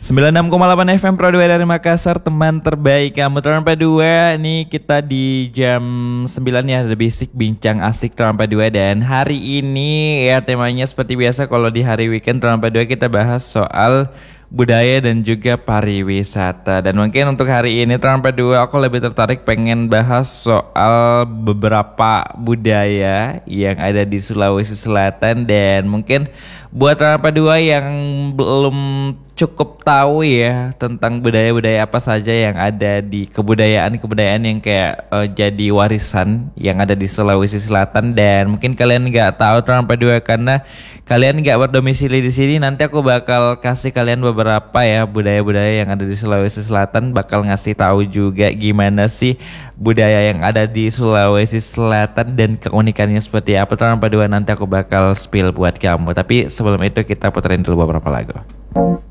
96,8 FM Pro 2 dari Makassar, teman terbaik kamu. Teman P2, ini kita di jam 9 ya, ada basic bincang asik teman P2. Dan hari ini ya temanya seperti biasa, kalau di hari weekend teman P2 kita bahas soal budaya dan juga pariwisata. Dan mungkin untuk hari ini teman P2 aku lebih tertarik pengen bahas soal beberapa budaya yang ada di Sulawesi Selatan. Dan mungkin buat teman P2 yang belum cukup tahu ya tentang budaya-budaya apa saja yang ada di kebudayaan-kebudayaan yang kayak jadi warisan yang ada di Sulawesi Selatan. Dan mungkin kalian nggak tahu teman P2 karena kalian nggak berdomisili di sini. Nanti aku bakal kasih kalian beberapa ya budaya-budaya yang ada di Sulawesi Selatan, bakal ngasih tahu juga gimana sih budaya yang ada di Sulawesi Selatan dan keunikannya seperti apa. Teman P2 nanti aku bakal spill buat kamu. Tapi sebelum itu kita puterin dulu beberapa lagu.